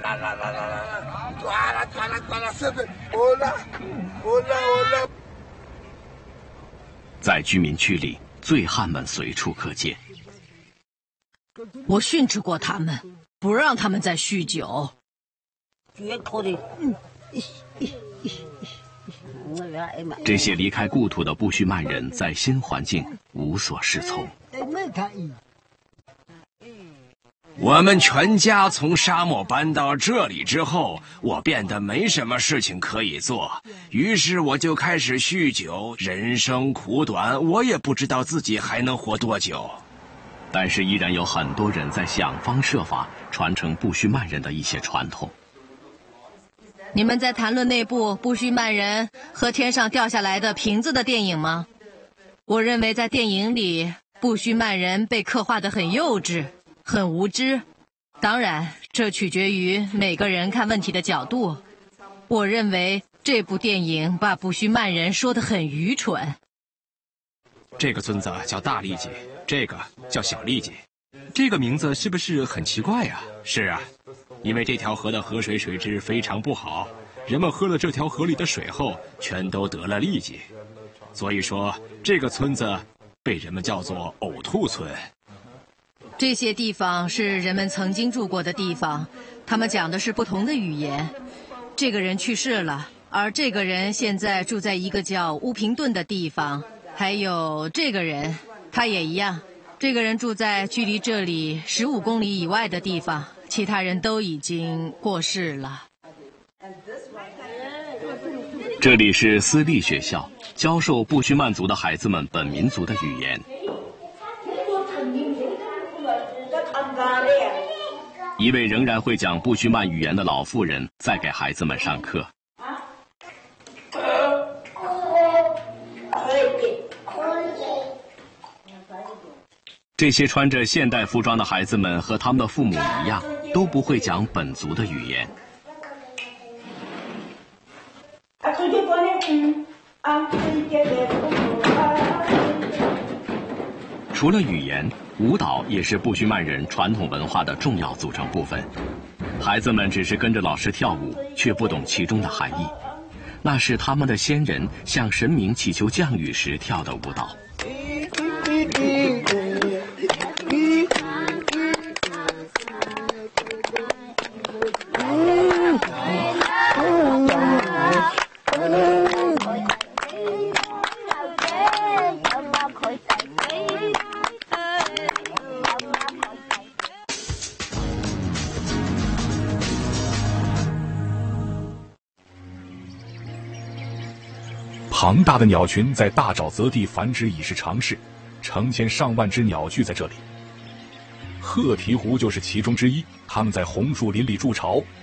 在居民区里，醉汉们随处可见。 我训斥过他们，不让他们再酗酒。 这些离开故土的布须曼人在新环境无所适从。 我们全家从沙漠搬到这里之后，我变得没什么事情可以做，于是我就开始酗酒。人生苦短，我也不知道自己还能活多久。 但是依然有很多人在想方设法传承布须曼人的一些传统。 你们在谈论那部布须曼人和天上掉下来的瓶子的电影吗？我认为在电影里，布须曼人被刻画得很幼稚，很无知。当然，这取决于每个人看问题的角度。我认为这部电影把布须曼人说得很愚蠢。 这个村子叫大利吉，这个叫小利吉。这个名字是不是很奇怪呀？是啊，因为这条河的河水水质非常不好，人们喝了这条河里的水后，全都得了痢疾。所以说，这个村子被人们叫做呕吐村。 这些地方是人们曾经住过的地方，他们讲的是不同的语言。这个人去世了，而这个人现在住在一个叫乌平顿的地方。还有这个人，他也一样。这个人住在距离这里15公里以外的地方，其他人都已经过世了。 这里是私立学校，教授布须曼族的孩子们本民族的语言。一位仍然会讲布须曼语言的老妇人在给孩子们上课。这些穿着现代服装的孩子们和他们的父母一样，都不会讲本族的语言。除了语言，舞蹈也是布须曼人传统文化的重要组成部分。孩子们只是跟着老师跳舞，却不懂其中的含义。那是他们的先人向神明祈求降雨时跳的舞蹈。 庞大的鸟群在大沼泽地繁殖已是常事，成千上万只鸟聚在这里。鹤鹈鹕就是其中之一，它们在红树林里筑巢，